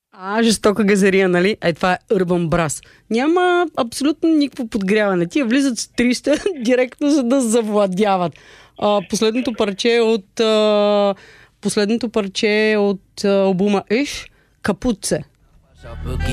Жестока газария, нали? Това е Urban Brass. Няма абсолютно никакво подгряване. Тия влизат с 300 директно, за да завладяват. Последното парче е от албума Иш, Капуце.